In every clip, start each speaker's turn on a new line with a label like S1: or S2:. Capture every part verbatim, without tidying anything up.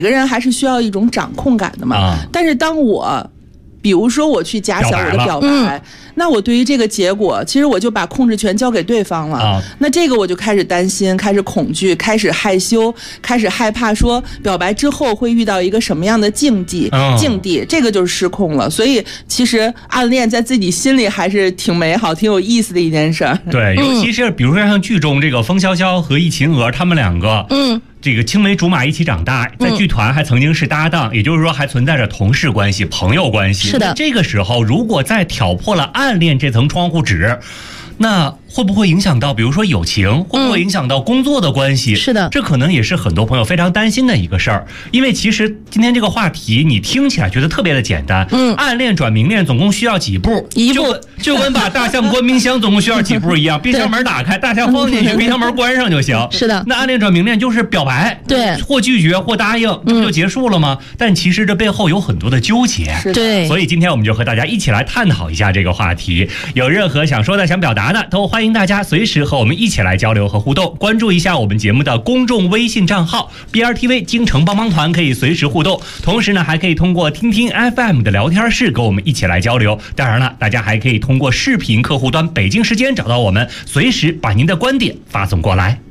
S1: 每个人还是需要一种掌控感的嘛。啊、但是当我，比如说我去加小我的表白，表白嗯、那我对于这个结果，其实我就把控制权交给对方了。啊、那这个我就开始担心，开始恐惧，开始害羞，开始害怕说表白之后会遇到一个什么样的境地，嗯、境地，这个就是失控了。所以其实暗恋在自己心里还是挺美好、挺有意思的一件事儿。
S2: 对，尤其是比如说像剧中这个风萧萧和易秦娥他们两个，嗯。这个青梅竹马一起长大，在剧团还曾经是搭档，嗯、也就是说还存在着同事关系、朋友关系。
S3: 是的，
S2: 这个时候如果再挑破了暗恋这层窗户纸，那会不会影响到比如说友情，会不会影响到工作的关系？
S3: 嗯、是的，
S2: 这可能也是很多朋友非常担心的一个事儿。因为其实今天这个话题你听起来觉得特别的简单，嗯，暗恋转明恋总共需要几步？
S3: 一步，
S2: 就跟把大象关冰箱总共需要几步一样，冰箱门打开，大象放进去，冰箱门关上就行。
S3: 是的，
S2: 那暗恋转明恋就是表白，
S3: 对，
S2: 或拒绝或答应，这不就结束了吗？嗯、但其实这背后有很多的纠结，
S3: 对，
S2: 所以今天我们就和大家一起来探讨一下这个话题。有任何想说的、想表达的，都欢迎大家随时和我们一起来交流和互动。关注一下我们节目的公众微信账号 B R T V 京城帮帮团，可以随时互动。同时呢，还可以通过听听 F M 的聊天室跟我们一起来交流。当然了，大家还可以通过视频客户端北京时间找到我们，随时把您的观点发送过来。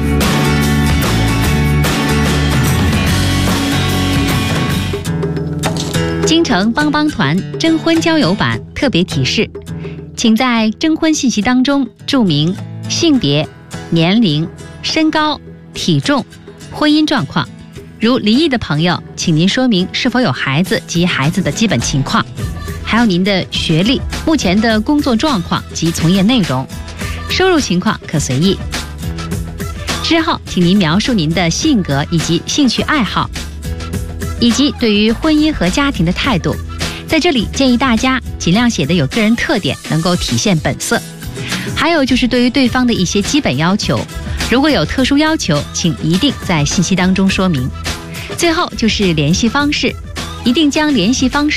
S4: 京城帮帮团征婚交友版特别提示，请在征婚信息当中注明性别、年龄、身高、体重、婚姻状况。如离异的朋友，请您说明是否有孩子及孩子的基本情况，还有您的学历、目前的工作状况及从业内容，收入情况可随意。之后，请您描述您的性格以及兴趣爱好，以及对于婚姻和家庭的态度。在这里建议大家尽量写的有个人特点，能够体现本色。还有就是对于对方的一些基本要求，如果有特殊要求，请一定在信息当中说明。最后就是联系方式，一定将联系方式